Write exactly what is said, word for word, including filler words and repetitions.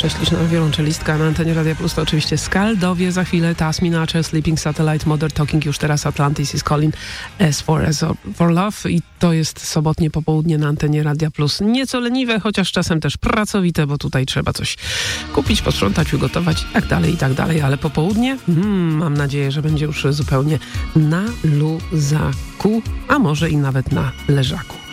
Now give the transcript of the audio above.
prześliczna wiolonczelistka na antenie Radia Plus to oczywiście Skaldowie. Za chwilę Tasminacze, Sleeping Satellite, Modern Talking, już teraz Atlantis is Calling, As for, as for Love i to jest sobotnie popołudnie na antenie Radia Plus. Nieco leniwe, chociaż czasem też pracowite, bo tutaj trzeba coś kupić, posprzątać, ugotować i tak dalej, i tak dalej, ale popołudnie hmm, mam nadzieję, że będzie już zupełnie na luzaku, a może i nawet na leżaku.